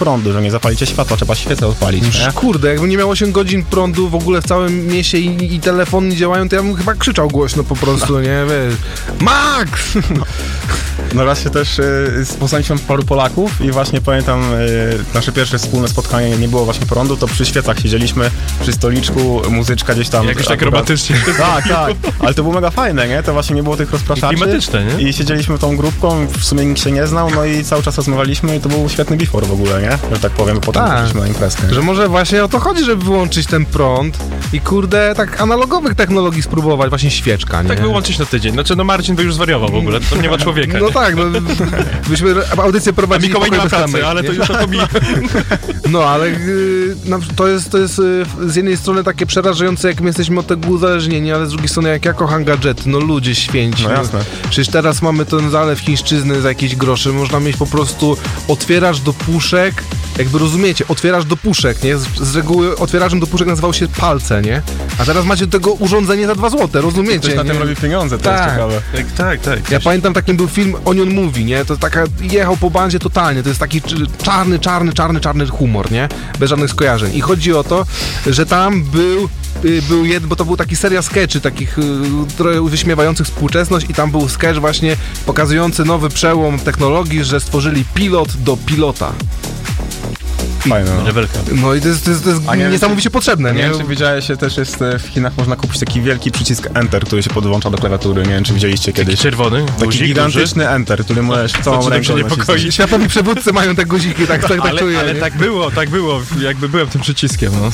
prądu, że nie zapalicie światła, trzeba świecę odpalić, nie? Kurde, jakbym nie miał 8 godzin prądu w ogóle w całym mieście i telefony nie działają, to ja bym chyba krzyczał głośno po prostu, nie? Wiesz, Max! No raz się też poznaliśmy paru Polaków i właśnie pamiętam nasze pierwsze wspólne spotkanie, nie było właśnie prądu, to przy świecach siedzieliśmy, przy stoliczku, muzyczka gdzieś tam. Jakoś tak romantycznie. Tak, ale to było mega fajne, nie? To właśnie nie było tych rozpraszaczy. I klimatyczne, nie? I siedzieliśmy tą grupką, w sumie nikt się nie znał, no i cały czas rozmawialiśmy i to był świetny before w ogóle, nie? Że tak powiem, potem poszliśmy na imprezkę. Że może właśnie o to chodzi, żeby wyłączyć ten prąd i kurde, tak analogowych technologii spróbować, właśnie świeczka, nie? Tak wyłączyć na tydzień. Znaczy, no Marcin by już zwariował w ogóle, to nie ma człowieka. No tak, no, byśmy audycję prowadzili. Mikołaj nie ma pracy, kamer, ale nie? to już opomijam. No, ale to jest z jednej strony takie przerażające, jak my jesteśmy od tego uzależnieni, ale z drugiej strony, jak ja kocham gadżety, no ludzie święci. No jasne. Przecież teraz mamy ten zalew chińszczyzny za jakieś grosze, można mieć po prostu otwieracz do puszek, jakby rozumiecie, otwieracz do puszek, nie? Z reguły otwieraczem do puszek nazywał się palce, nie? A teraz macie do tego urządzenie za 2 złote, rozumiecie? Ktoś na tym robi pieniądze, to Tak. jest ciekawe. Tak. Ja pamiętam, takim był film Onion Movie, nie? To taka, jechał po bandzie totalnie, to jest taki czarny humor, nie? Bez żadnych skojarzeń. I chodzi o to, że tam był bo to był taki seria sketchy, takich trochę wyśmiewających współczesność i tam był sketch właśnie pokazujący nowy przełom technologii, że stworzyli pilot do pilota. Fajne. Rewelka. No i to jest niesamowicie potrzebne, Nie nie? wiem, czy widziałeś, też jest w Chinach można kupić taki wielki przycisk Enter, który się podłącza do klawiatury. Nie wiem, czy widzieliście kiedyś. Czerwony, Taki guzik, gigantyczny duży. Enter, który możesz całą Co ręką się niepokoi. nacisnąć. Światowi przywódcy mają te guziki, tak czuję. Ale nie? tak było, jakby byłem tym przyciskiem, no.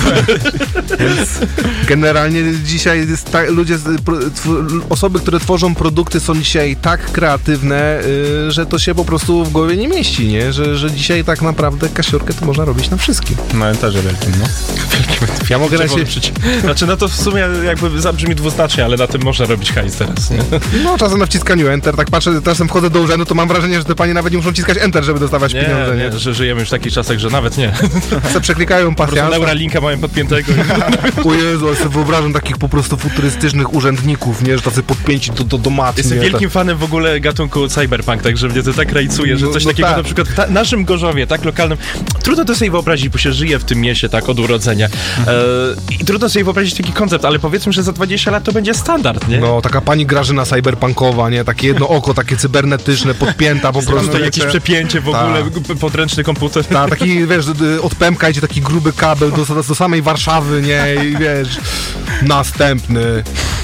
Generalnie dzisiaj osoby, które tworzą produkty, są dzisiaj tak kreatywne, że to się po prostu w głowie nie mieści, nie? Że dzisiaj tak naprawdę kasiorkę to można robić na wszystkim. Na Enterze wielkim, no. Ja mogę na się... Znaczy, no to w sumie jakby zabrzmi dwuznacznie, ale na tym można robić hajs teraz, nie? No, czasem na wciskaniu Enter, tak patrzę, czasem wchodzę do urzędu, to mam wrażenie, że te panie nawet nie muszą wciskać Enter, żeby dostawać pieniądze, nie? Że żyjemy już w takich czasach, że nawet nie. Se przeklikają Po prostu pasjansa. Neuralinka mają podpiętego. O Jezu, ale sobie wyobrażam takich po prostu futurystycznych urzędników, nie? Że tacy podpięci do matki. Jestem wielkim fanem w ogóle gatunku cyberpunk, także mnie to tak rajcuje, że coś takiego tak. na przykład w naszym Gorzowie, tak lokalnym, trudno to sobie wyobrazić, bo się żyje w tym mieście tak od urodzenia. I trudno sobie wyobrazić taki koncept, ale powiedzmy, że za 20 lat to będzie standard, nie? No, taka pani Grażyna cyberpunkowa, nie? Takie jedno oko, takie cybernetyczne, podpięta po prostu. To jakieś przepięcie w ogóle, podręczny komputer. Tak, taki, wiesz, od pępka idzie taki gruby kabel do samej Warszawy, nie? I wiesz, następny.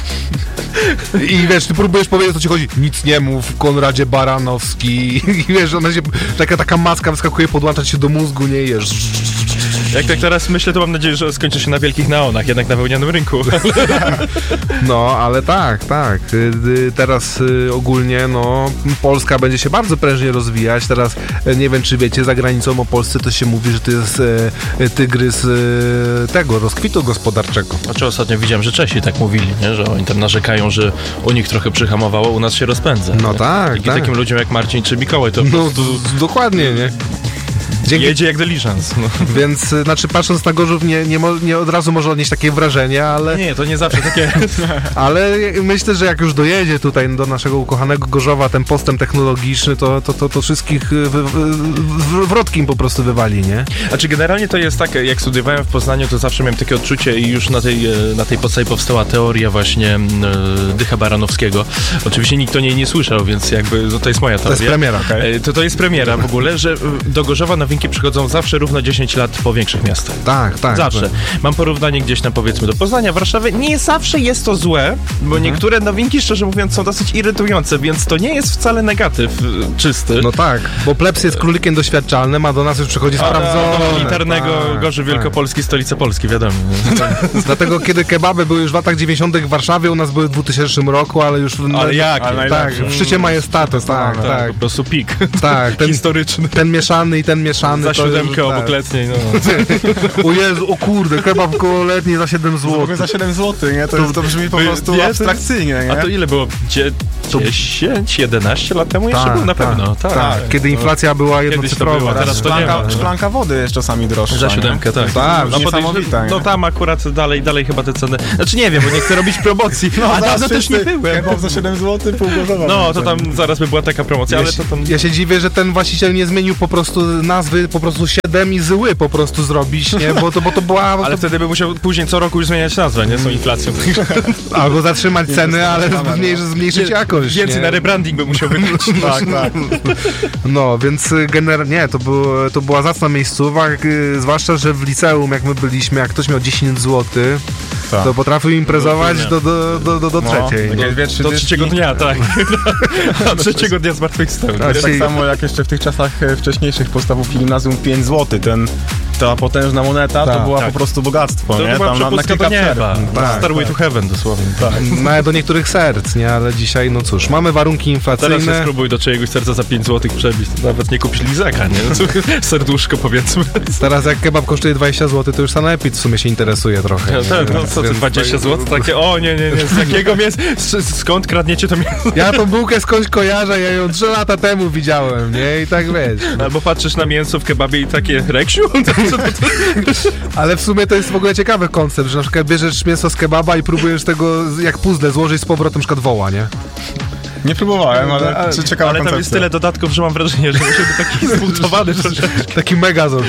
I wiesz, ty próbujesz powiedzieć, o co ci chodzi. Nic nie mów, Konradzie Baranowski. I wiesz, ona się, taka maska wyskakuje, podłączać się do mózgu, nie? Jesz. Jak tak teraz myślę, to mam nadzieję, że skończy się na wielkich neonach, jednak na wełnianym rynku. No, ale tak. Teraz ogólnie, no, Polska będzie się bardzo prężnie rozwijać. Teraz, nie wiem, czy wiecie, za granicą o Polsce to się mówi, że to jest tygrys tego rozkwitu gospodarczego. Znaczy ostatnio widziałem, że Czesi tak mówili, nie? Że oni tam narzekają, że u nich trochę przyhamowało, u nas się rozpędza. No nie? tak, Dzięki takim ludziom jak Marcin czy Mikołaj to po No, prostu dokładnie, nie? jedzie jak dyliżans. No. Więc, znaczy, patrząc na Gorzów, nie od razu może odnieść takie wrażenie, ale... Nie, to nie zawsze takie... Ale myślę, że jak już dojedzie tutaj do naszego ukochanego Gorzowa ten postęp technologiczny, to wszystkich wrotki im po prostu wywali, nie? Znaczy generalnie to jest tak, jak studiowałem w Poznaniu, to zawsze miałem takie odczucie i już na tej podstawie powstała teoria właśnie Dycha Baranowskiego. Oczywiście nikt o niej nie słyszał, więc jakby to jest moja teoria. To jest premiera, okay? To jest premiera w ogóle, że do Gorzowa nowinki przychodzą zawsze równo 10 lat po większych miastach. Tak. Zawsze. Mam porównanie gdzieś tam, powiedzmy, do Poznania, Warszawy. Nie zawsze jest to złe, bo niektóre nowinki, szczerze mówiąc, są dosyć irytujące, więc to nie jest wcale negatyw czysty. No tak, bo plebs jest królikiem doświadczalnym, a do nas już przychodzi sprawdzone. Do militarnego Gorzów Wielkopolski, stolica Polski, wiadomo. Dlatego, kiedy kebaby były już w latach 90. w Warszawie, u nas były w 2000 roku, ale już... Ale jak? Tak, w szczycie majestatu, tak. Po prostu pik. Tak, historyczny. Ten mieszany i ten mieszany. Za 7 obok letniej, no. O Jezu, o kurde, kebab kołoletni za 7 zł. W ogóle za 7 zł, nie? To brzmi po prostu abstrakcyjnie, nie? A to ile było? 10, 11 lat temu jeszcze był na pewno. Tak. Kiedy inflacja była jednocyfrowa. Teraz to nie ma. Szklanka wody jest czasami droższa. Za 7, tak. No niesamowite, no tam akurat dalej chyba te ceny. Znaczy nie wiem, bo nie chcę robić promocji. No, a dawno też nie byłem. Kebab za 7 zł, pół Gorzowa. No, to tam zaraz by była taka promocja, ale to tam... Ja się dziwię, że ten właściciel nie zmienił po prostu nazwy, po prostu 7 Dem i Zły po prostu zrobić, nie? Bo to była... Ale wtedy by musiał później co roku już zmieniać nazwę, nie? Z tą inflacją. Albo zatrzymać ceny, ale zmniejszyć jakość. Więcej nie? na rebranding by musiał wydać. Tak. No, więc generalnie to była zacna miejscowa, zwłaszcza, że w liceum, jak my byliśmy, jak ktoś miał 10 zł, to potrafił imprezować do trzeciej. Do trzeciego dnia, tak. A trzeciego dnia zmartwychwstał. Tak samo jak jeszcze w tych czasach wcześniejszych podstawówki gimnazjum 5 zł, ta potężna moneta to była po prostu bogactwo, to nie? była Tam na kilka nieba. Starway to heaven dosłownie. Tak. Nawet do niektórych serc, nie? Ale dzisiaj, no cóż, mamy warunki inflacyjne. Teraz się spróbuj do czyjegoś serca za 5 zł przebić. Nawet nie kupisz lizaka, nie? Serduszko powiedzmy. Teraz jak kebab kosztuje 20 zł, to już Sanepid w sumie się interesuje trochę. No co, 20 zł? Takie, o nie, z jakiego mięsa? Skąd kradniecie to mięso? Ja tą bułkę skądś kojarzę, ja ją 3 lata temu widziałem, nie? I tak wiesz. Albo patrzysz na mięso w kebabie i takie, Reksiu? Ale w sumie to jest w ogóle ciekawy koncept, że na przykład bierzesz mięso z kebaba i próbujesz tego jak puzzle złożyć z powrotem na przykład woła, nie? Nie próbowałem, ale czy ciekawa Ale tam jest tyle dodatków, że mam wrażenie, że musi być taki zmutowany troszeczkę. Taki megazord.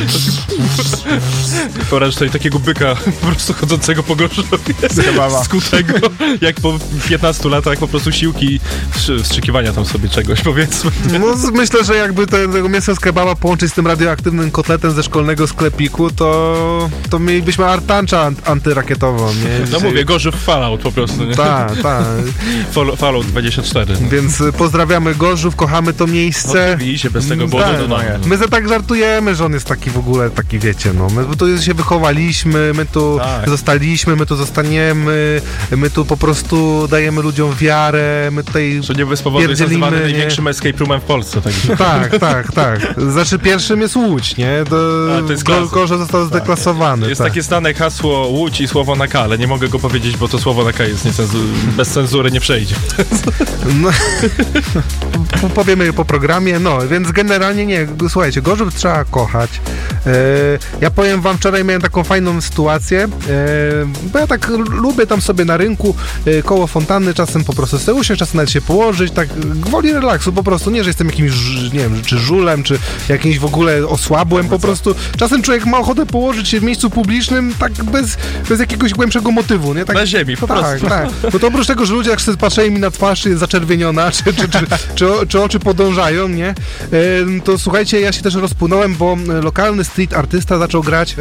Poraż tutaj takiego byka po prostu chodzącego po Gorszowie. Skutego, jak po 15 latach po prostu siłki wstrzykiwania tam sobie czegoś, powiedzmy. No myślę, że jakby tego mięsa z kebaba połączyć z tym radioaktywnym kotletem ze szkolnego sklepiku, to mielibyśmy tarczę antyrakietową, nie? No mówię, Gorzów Fallout po prostu, nie? Tak. Fallout 24. Więc pozdrawiamy Gorzów, kochamy to miejsce. Oczywiście, bez tego było My tak żartujemy, że on jest taki w ogóle, taki wiecie, no. My tu się wychowaliśmy, my tu zostaliśmy, my tu zostaniemy, my tu po prostu dajemy ludziom wiarę, my tutaj że nie bez powodu jest nazywany największym escape roomem w Polsce. Tak. Znaczy pierwszym jest Łódź, nie? To jest Gorzów został zdeklasowany. Jest takie znane hasło Łódź i słowo na K, ale nie mogę go powiedzieć, bo to słowo na K jest bez cenzury nie przejdzie. No, powiemy po programie, no, więc generalnie nie, słuchajcie, Gorzów trzeba kochać. Ja powiem wam, wczoraj miałem taką fajną sytuację, bo ja tak lubię tam sobie na rynku koło fontanny czasem po prostu sobie usiąść, czasem nawet się położyć, tak gwoli relaksu po prostu, nie, że jestem jakimś, nie wiem, czy żulem, czy jakimś w ogóle osłabłem po prostu. Czasem człowiek ma ochotę położyć się w miejscu publicznym tak bez jakiegoś głębszego motywu, nie? Tak, na ziemi, po prostu. Tak. Bo to oprócz tego, że ludzie jak sobie patrzyli mi na twarz, jest zaczerwieniona, czy oczy podążają, nie? To słuchajcie, ja się też rozpłynąłem, bo lokalny street artysta zaczął grać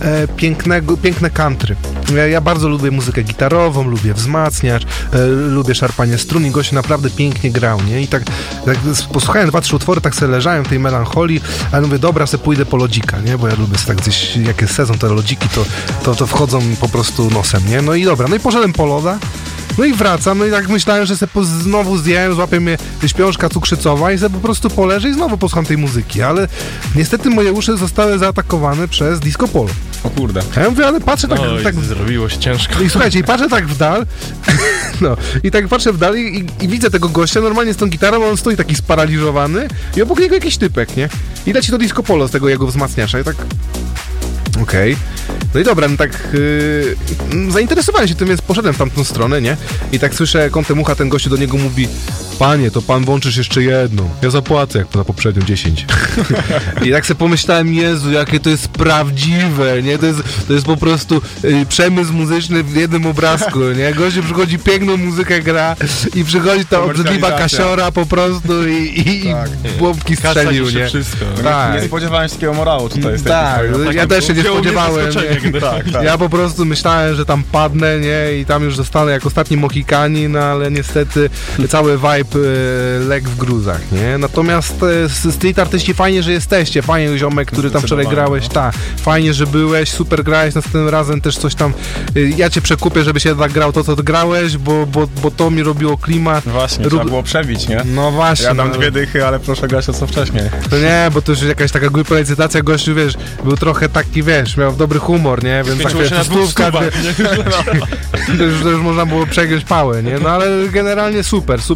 piękne country. Ja bardzo lubię muzykę gitarową, lubię wzmacniacz, lubię szarpanie strun i gość naprawdę pięknie grał, nie? I tak posłuchałem 2-3 utwory, tak sobie leżałem w tej melancholii, ale mówię, dobra, sobie pójdę po Lodzika, nie? Bo ja lubię tak gdzieś, jak jest sezon, te Lodziki, to wchodzą po prostu nosem, nie? No i dobra, no i poszedłem po Loda. No i wracam, no i tak myślałem, że sobie znowu zjem, złapię mnie śpiączka cukrzycowa i sobie po prostu poleżę i znowu posłucham tej muzyki, ale niestety moje uszy zostały zaatakowane przez disco polo. O kurde. Ja mówię, ale patrzę tak... zrobiło się ciężko. I słuchajcie, i patrzę tak w dal, no, i tak patrzę w dal i widzę tego gościa, normalnie z tą gitarą, on stoi taki sparaliżowany i obok niego jakiś typek, nie? I leci to disco polo z tego jego wzmacniacza i tak... Okej. No i dobra, no tak zainteresowałem się tym, więc poszedłem w tamtą stronę, nie? I tak słyszę kątem ucha, ten gościu do niego mówi: panie, to pan włączysz jeszcze jedną. Ja zapłacę jak na poprzednią 10. I tak sobie pomyślałem, Jezu, jakie to jest prawdziwe, nie? To jest po prostu przemysł muzyczny w jednym obrazku, nie? Gościu przychodzi, piękną muzykę gra i przychodzi ta obrzydliwa kasiora po prostu i bombki strzelił, nie? Wszystko. Tak. Nie spodziewałem się takiego morału tutaj. Tak, ja też się nie spodziewałem. Tak. Ja po prostu myślałem, że tam padnę, nie? I tam już zostanę jak ostatni Mohikanin, no ale niestety cały vibe legł w gruzach, nie? Natomiast street artyści, fajnie, że jesteście, fajnie, ziomek, który tam wczoraj grałeś, tak, fajnie, że byłeś, super grałeś, następnym razem też coś tam, ja cię przekupię, żeby się tak grał to, co grałeś, bo to mi robiło klimat. Właśnie, trzeba było przebić, nie? No właśnie. Ja dam 2 dychy, ale proszę grać o co wcześniej. No nie, bo to już jakaś taka głupia licytacja, gościu, wiesz, był trochę taki, wiesz, miał dobry humor, nie? Więc tak, wiesz, stówka, to już można było przegiąć pałę, nie? No ale generalnie super, fajnie, że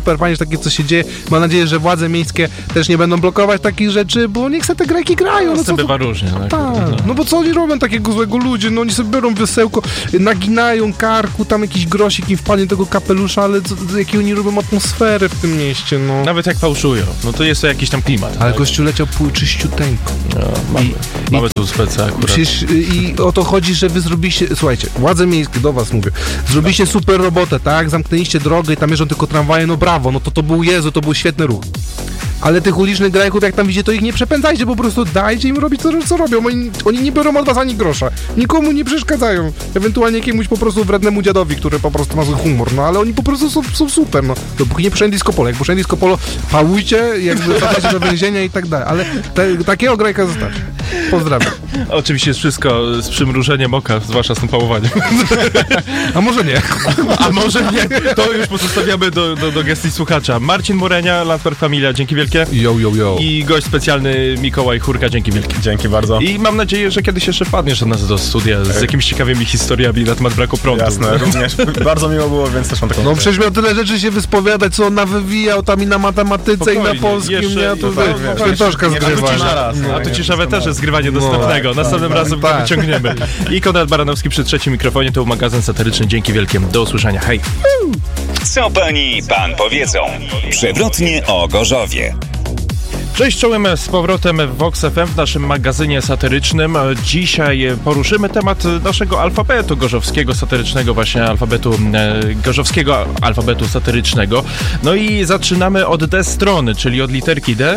takie, co się dzieje. Mam nadzieję, że władze miejskie też nie będą blokować takich rzeczy, bo niech se te grajki grają. No, bywa różnie. No bo co oni robią takiego złego ludzie? No oni sobie biorą wiosełko, naginają karku, tam jakiś grosik im wpadnie tego kapelusza, ale jakie oni robią atmosferę w tym mieście, no. Nawet jak fałszują, no to jest to jakiś tam klimat. Ale tak? gościu leciał czyściuteńko. No, mamy tu speca akurat. Przecież i o to chodzi, że wy zrobiliście, słuchajcie, władze miejskie, do was mówię, zrobiliście super robotę, tak? Zamknęliście drogę i tam jeżdżą tylko tramwaje, no brawo, no to był Jezu, to był świetny ruch. Ale tych ulicznych grajków, jak tam widzicie, to ich nie przepędzajcie, po prostu dajcie im robić to, co robią. Oni nie biorą od was ani grosza. Nikomu nie przeszkadzają. Ewentualnie jakiemuś po prostu wrednemu dziadowi, który po prostu ma zły humor, no ale oni po prostu są super, no. Dopóki nie puszczają disco polo. Jak puszczają disco polo, pałujcie, jakby wpadajcie do więzienia i tak dalej. Ale takiego grajka zostawcie. Pozdrawiam. Oczywiście jest wszystko z przymrużeniem oka, zwłaszcza z tym pałowaniem. A może nie. A może nie. To już pozostawiamy do gestii słuchacza. Marcin Morenia, Landberg Familia, dzięki wielkie. Yo. I gość specjalny Mikołaj Chórka, dzięki wielkie. Dzięki bardzo. I mam nadzieję, że kiedyś jeszcze wpadniesz do nas do studia z jakimiś ciekawymi historiami na temat braku prądu. Jasne, również. Bardzo miło było, więc też mam taką... No przecież miał tyle rzeczy się wyspowiadać, co on nawywijał tam i na matematyce, spokojnie, i na polskim, jeszcze, nie? To to zgrywa. A tu ciszawe też jest zgrywanie dostępnego. Następnym razem go wyciągniemy. I Konrad Baranowski przy trzecim mikrofonie, to był magazyn satyryczny. Dzięki wielkie. Do usłyszenia. Hej. Co pani i pan powiedzą? Przewrotnie o Gorzowie. Cześć, czołem z powrotem w Vox FM w naszym magazynie satyrycznym. Dzisiaj poruszymy temat naszego alfabetu gorzowskiego, satyrycznego właśnie gorzowskiego alfabetu satyrycznego. No i zaczynamy od D strony, czyli od literki D.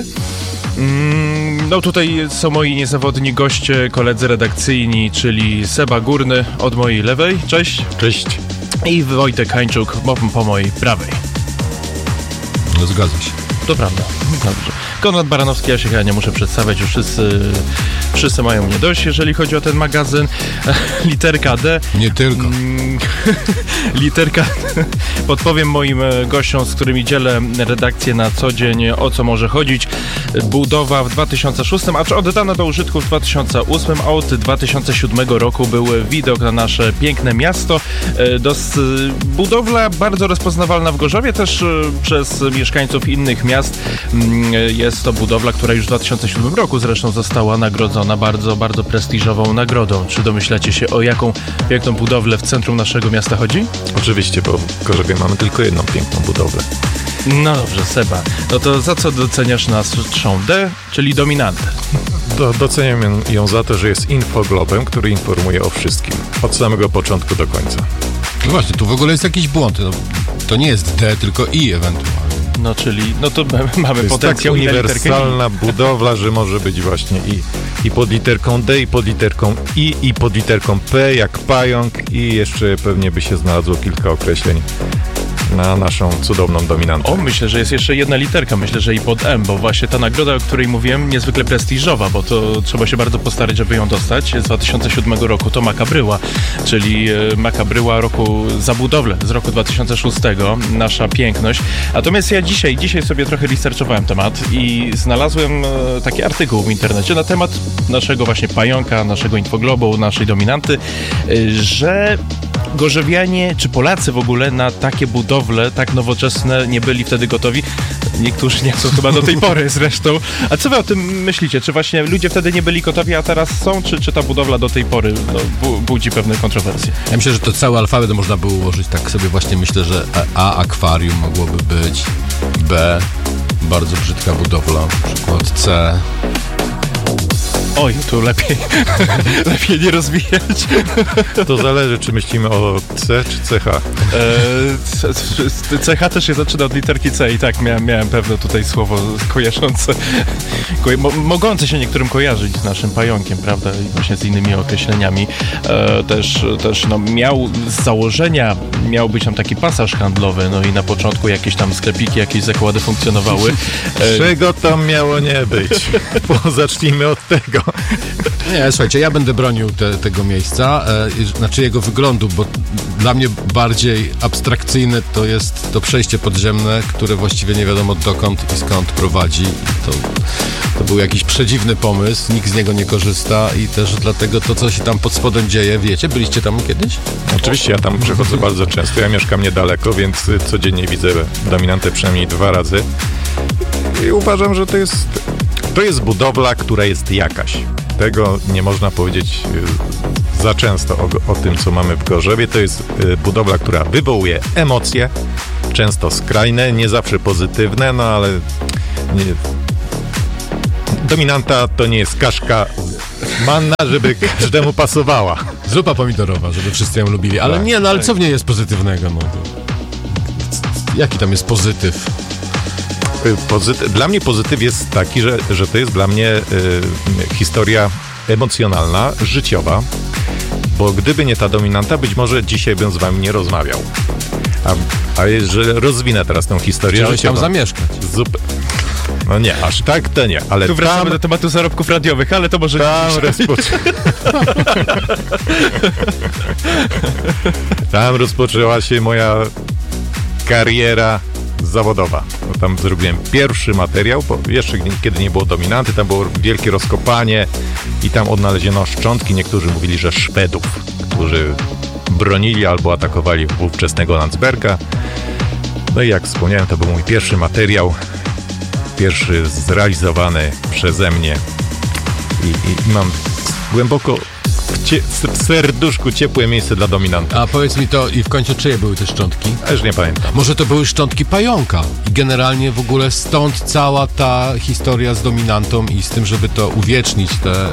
No tutaj są moi niezawodni goście, koledzy redakcyjni, czyli Seba Górny od mojej lewej. Cześć. Cześć. I Wojtek Hańczuk po mojej prawej. No zgadza się. To prawda. Dobrze. Konrad Baranowski, ja się chyba nie muszę przedstawiać, już wszyscy mają mnie dość, jeżeli chodzi o ten magazyn. Literka D. Nie tylko. Literka podpowiem moim gościom, z którymi dzielę redakcję na co dzień, o co może chodzić. Budowa w 2006, acz oddana do użytku w 2008, a od 2007 roku był widok na nasze piękne miasto. Budowla bardzo rozpoznawalna w Gorzowie, też przez mieszkańców innych miast. Jest to budowla, która już w 2007 roku zresztą została nagrodzona bardzo, bardzo prestiżową nagrodą. Czy domyślacie się, o jaką piękną budowlę w centrum naszego miasta chodzi? Oczywiście, bo w Gorzowie mamy tylko jedną piękną budowlę. No dobrze, Seba. No to za co doceniasz naszą D, czyli dominantę? Doceniam ją za to, że jest infoglobem, który informuje o wszystkim. Od samego początku do końca. No właśnie, tu w ogóle jest jakiś błąd. No, to nie jest D, tylko I ewentualnie. No czyli, no to mamy jest potencjał tak i na literkę I. uniwersalna budowla, że może być właśnie i pod literką D, i pod literką I, i pod literką P, jak pająk, i jeszcze pewnie by się znalazło kilka określeń na naszą cudowną dominantę. O, myślę, że jest jeszcze jedna literka, myślę, że i pod M, bo właśnie ta nagroda, o której mówiłem, niezwykle prestiżowa, bo to trzeba się bardzo postarać, żeby ją dostać. Z 2007 roku to Makabryła, czyli Makabryła roku za budowlę z roku 2006, nasza piękność. Natomiast ja dzisiaj sobie trochę researchowałem temat i znalazłem taki artykuł w internecie na temat naszego właśnie pająka, naszego infoglobu, naszej dominanty, że gorzowianie, czy Polacy w ogóle na takie budowle tak nowoczesne nie byli wtedy gotowi. Niektórzy nie chcą chyba do tej pory zresztą. A co wy o tym myślicie? Czy właśnie ludzie wtedy nie byli gotowi, a teraz są? Czy ta budowla do tej pory budzi pewne kontrowersje? Ja myślę, że to cały alfabet można by ułożyć. Tak sobie właśnie myślę, że A, akwarium mogłoby być. B, bardzo brzydka budowla. Na przykład C. Oj, tu lepiej nie rozwijać. To zależy, czy myślimy o C czy CH. CH też się zaczyna od literki C i tak miałem pewne tutaj słowo kojarzące, mogące się niektórym kojarzyć z naszym pająkiem, prawda, i właśnie z innymi określeniami. Też miał z założenia, miał być tam taki pasaż handlowy, no i na początku jakieś tam sklepiki, jakieś zakłady funkcjonowały. Czego tam miało nie być? Bo zacznijmy od tego. Nie, słuchajcie, ja będę bronił tego miejsca, znaczy jego wyglądu, bo dla mnie bardziej abstrakcyjne to jest to przejście podziemne, które właściwie nie wiadomo dokąd i skąd prowadzi. To był jakiś przedziwny pomysł, nikt z niego nie korzysta i też dlatego to, co się tam pod spodem dzieje, wiecie? Byliście tam kiedyś? Oczywiście, ja tam przechodzę bardzo często. Ja mieszkam niedaleko, więc codziennie widzę Dominantę przynajmniej 2 razy. I uważam, że to jest budowla, która jest jakaś. Tego nie można powiedzieć za często o tym, co mamy w Gorzowie. To jest budowla, która wywołuje emocje, często skrajne, nie zawsze pozytywne, no ale Dominanta to nie jest kaszka manna, żeby każdemu pasowała. Zupa pomidorowa, żeby wszyscy ją lubili. Ale Tak, nie, no ale co w niej jest pozytywnego? No? Jaki tam jest pozytyw? Dla mnie pozytyw jest taki, że to jest dla mnie historia emocjonalna, życiowa, bo gdyby nie ta Dominanta, być może dzisiaj bym z wami nie rozmawiał. A że rozwinę teraz tę historię Chciałeś życiową. tam zamieszkać. No nie, aż tak to nie, ale Tu wracamy tam... do tematu zarobków radiowych, ale to może... Tam rozpoczęła się moja kariera zawodowa. Bo tam zrobiłem pierwszy materiał, bo jeszcze kiedy nie było Dominanty, tam było wielkie rozkopanie i tam odnaleziono szczątki, niektórzy mówili, że Szwedów, którzy bronili albo atakowali ówczesnego Landsberga. No i jak wspomniałem, to był mój pierwszy materiał, pierwszy zrealizowany przeze mnie i mam głęboko w serduszku ciepłe miejsce dla Dominanty. A powiedz mi to, i w końcu czyje były te szczątki? A już nie pamiętam. Może to były szczątki pająka i generalnie w ogóle stąd cała ta historia z Dominantą i z tym, żeby to uwiecznić,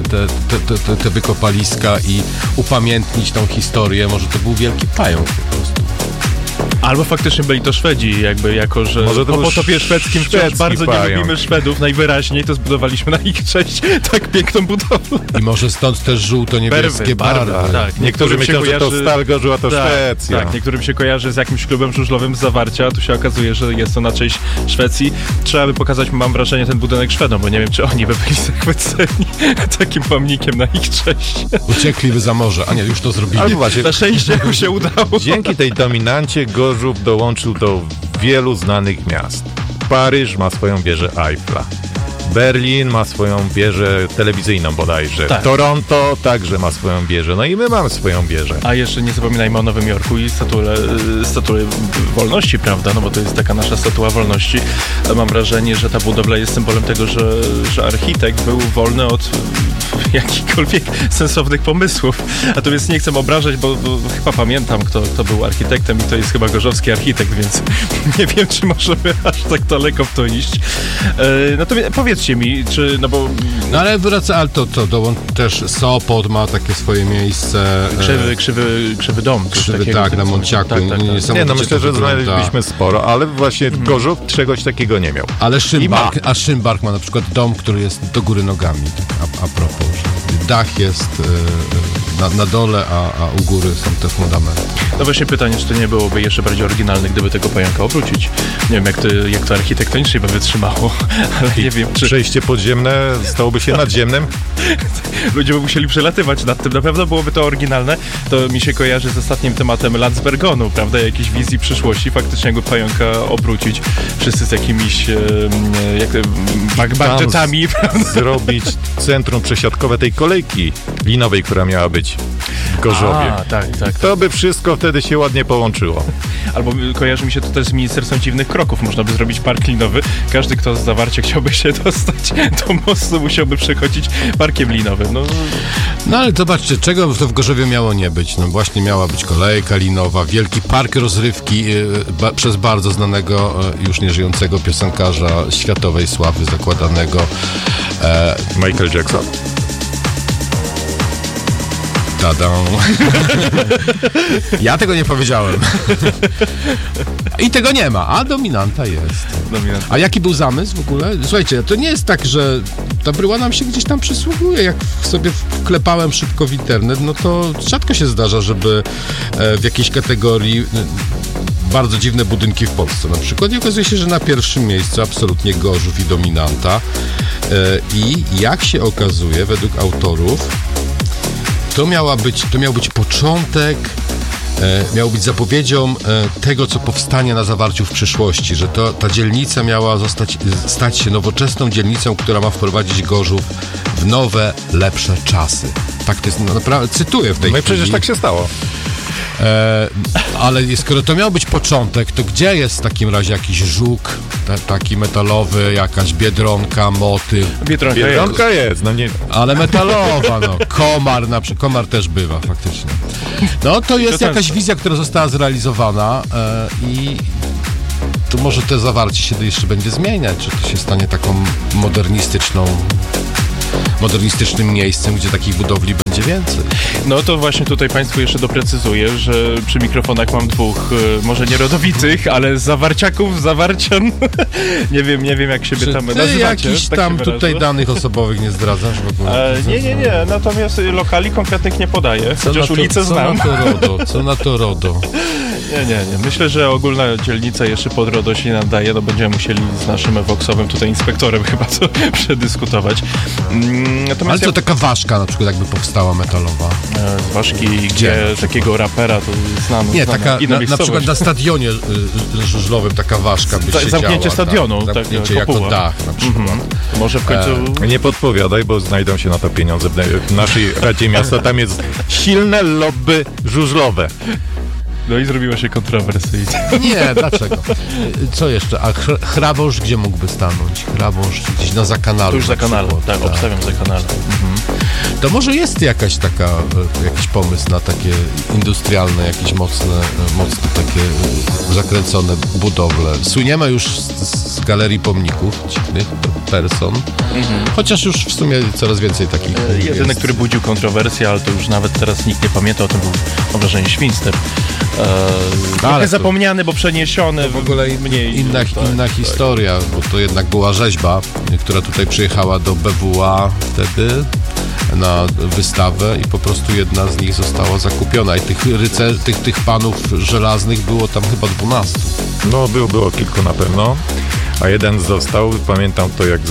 te wykopaliska i upamiętnić tą historię. Może to był wielki pająk po prostu. Albo faktycznie byli to Szwedzi, jakby jako, że Może to po był potopie szwedzkim wciąż bardzo nie lubimy Szwedów najwyraźniej, to zbudowaliśmy na ich cześć tak piękną budowlę. I może stąd też żółto-niebieskie barwy. Tak. Niektórzy myślą, że to Stal Gorzów, a to Szwecja. Tak, niektórym się kojarzy z jakimś klubem żużlowym z Zawarcia, a tu się okazuje, że jest to na cześć Szwecji. Trzeba by pokazać, mam wrażenie, ten budynek Szwedom, bo nie wiem, czy oni by byli zachwyceni takim pomnikiem na ich cześć. Uciekliby za morze, a nie, już to zrobili. Ale właśnie, Na szczęście mu się udało. dzięki tej Dominancie Gorzów dołączył do wielu znanych miast. Paryż ma swoją wieżę Eiffla. Berlin ma swoją wieżę telewizyjną bodajże. Tak. Toronto także ma swoją wieżę. No i my mamy swoją wieżę. A jeszcze nie zapominajmy o Nowym Jorku i statuę wolności, prawda? No bo to jest taka nasza statua wolności. Mam wrażenie, że ta budowla jest symbolem tego, że architekt był wolny od jakichkolwiek sensownych pomysłów. A to więc nie chcę obrażać, bo chyba pamiętam, kto był architektem i to jest chyba gorzowski architekt, więc nie wiem, czy możemy aż tak daleko w to iść. Natomiast powiedzcie mi, czy, no bo... No ale wraca, ale to też Sopot ma takie swoje miejsce. Krzywy dom. Tak, na Monciaku. Tak. Nie, no myślę, że znaleźliśmy sporo, ale właśnie Gorzów czegoś takiego nie miał. Ale Szymbark ma na przykład dom, który jest do góry nogami. Tak, a propos, że dach jest na dole, a u góry są te fundamenty. No właśnie pytanie, czy to nie byłoby jeszcze bardziej oryginalne, gdyby tego pająka obrócić. Nie wiem, jak to architektonicznie by wytrzymało, ale nie wiem, czy... Przejście podziemne stałoby się nadziemnym? Ludzie by musieli przelatywać nad tym. Na pewno byłoby to oryginalne. To mi się kojarzy z ostatnim tematem Landsbergonu, prawda? Jakiejś wizji przyszłości. Faktycznie jakby pająka obrócić. Wszyscy z jakimiś budżetami. Zrobić centrum przesiadkowe tej kolejki linowej, która miała być w Gorzowie. Tak. To by wszystko wtedy się ładnie połączyło. Albo kojarzy mi się to też z Ministerstwem Dziwnych Kroków. Można by zrobić park linowy. Każdy, kto z Zawarcia chciałby się dostać do mostu, musiałby przechodzić parkiem linowym. No ale zobaczcie, czego to w Gorzowie miało nie być. No właśnie miała być kolejka linowa, wielki park rozrywki przez bardzo znanego, już nieżyjącego piosenkarza światowej sławy zakładanego Michael Jackson. Tada. Ja tego nie powiedziałem. I tego nie ma, a Dominanta jest. A jaki był zamysł w ogóle? Słuchajcie, to nie jest tak, że ta bryła nam się gdzieś tam przysługuje. Jak sobie wklepałem szybko w internet, no to rzadko się zdarza, żeby w jakiejś kategorii bardzo dziwne budynki w Polsce na przykład. I okazuje się, że na pierwszym miejscu absolutnie Gorzów i Dominanta. I jak się okazuje, według autorów, to miał być początek miał być zapowiedzią tego, co powstanie na Zawarciu w przyszłości, że ta dzielnica miała stać się nowoczesną dzielnicą, która ma wprowadzić Gorzów w nowe, lepsze czasy. Tak to jest, naprawdę cytuję w tej chwili. No i przecież tak się stało. Ale skoro to miał być początek, to gdzie jest w takim razie jakiś żuk, taki metalowy, jakaś biedronka, motyl? Biedronka jest, no nie. Ale metalowa, no. Komar na przykład, komar też bywa faktycznie. No to jest jakaś wizja, która została zrealizowana i to może te Zawarcie się jeszcze będzie zmieniać, czy to się stanie taką modernistycznym miejscem, gdzie takich budowli będzie więcej. No to właśnie tutaj Państwu jeszcze doprecyzuję, że przy mikrofonach mam dwóch, może nie rodowitych, ale zawarcian. nie wiem jak siebie tam nazywacie. Jakiś tak tam tutaj danych osobowych nie zdradzasz w ogóle? Nie, natomiast lokali konkretnych nie podaję, chociaż ulicę znam. Co na to RODO? Nie. Myślę, że ogólna dzielnica jeszcze pod RODO się nie nadaje, no będziemy musieli z naszym ewoksowym tutaj inspektorem chyba to przedyskutować. Ale to taka ważka na przykład jakby powstała metalowa. Z ważki, gdzie takiego rapera to znamy. Nie, taka na przykład na stadionie żużlowym taka ważka by siedziała. Zamknięcie stadionu. Zamknięcie jako dach na przykład. Może w końcu... Nie podpowiadaj, bo znajdą się na to pieniądze w naszej Radzie Miasta. Tam jest silne lobby żużlowe. No i zrobiło się kontrowersyjnie. Nie, dlaczego? Co jeszcze? A Hrabąż gdzie mógłby stanąć? Hrabąż gdzieś na Zakanalu. Tu już Zakanalu, tak, obstawiam Zakanalu. To może jest jakiś pomysł na takie industrialne, jakieś mocne takie zakręcone budowle. Słyniemy już z galerii pomników dziwnych person, chociaż już w sumie coraz więcej takich jedyny, który budził kontrowersję, ale to już nawet teraz nikt nie pamięta o tym, mam wrażenie, Świnster. Trochę zapomniany, bo przeniesiony. W ogóle inna historia, bo to jednak była rzeźba, która tutaj przyjechała do BWA wtedy na wystawę i po prostu jedna z nich została zakupiona i tych panów żelaznych było tam chyba 12. No było kilku na pewno, a jeden został, pamiętam to jak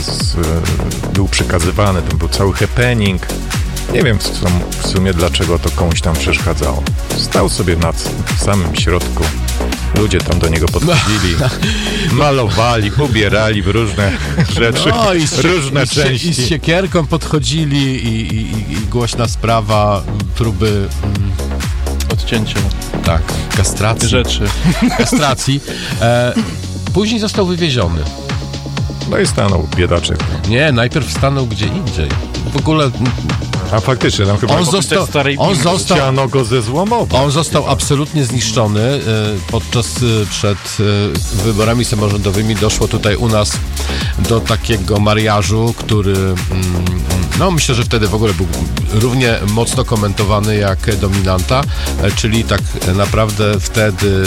był przekazywany, tam był cały happening. Nie wiem w sumie dlaczego to komuś tam przeszkadzało. Stał sobie na samym środku. Ludzie tam do niego podchodzili, malowali, ubierali w różne rzeczy, różne części. I z siekierką podchodzili i głośna sprawa próby... odcięcia. Tak, kastracji. Rzeczy. Kastracji. Później został wywieziony. No i stanął biedaczek. Nie, najpierw stanął gdzie indziej. W ogóle... A faktycznie, tam chyba chciano go ze Złomowa. On został absolutnie zniszczony. Przed wyborami samorządowymi doszło tutaj u nas do takiego mariażu, który myślę, że wtedy w ogóle był równie mocno komentowany jak Dominanta, czyli tak naprawdę wtedy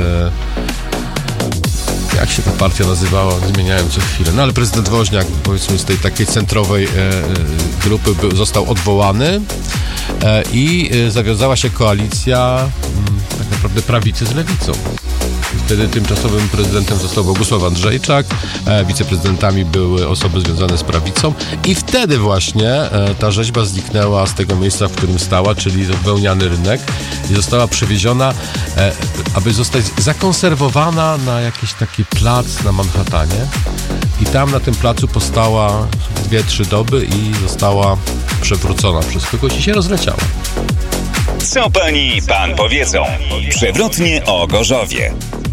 jak się ta partia nazywała, zmieniałem co chwilę. No ale prezydent Woźniak, powiedzmy, z tej takiej centrowej grupy został odwołany i zawiązała się koalicja tak naprawdę prawicy z lewicą. Wtedy tymczasowym prezydentem został Bogusław Andrzejczak, wiceprezydentami były osoby związane z prawicą i wtedy właśnie ta rzeźba zniknęła z tego miejsca, w którym stała, czyli wełniany rynek i została przewieziona, aby zostać zakonserwowana na jakiś taki plac na Manhattanie i tam na tym placu postała 2-3 doby i została przewrócona przez kogoś i się rozleciała. Co pan powiedzą? Przewrotnie o Gorzowie.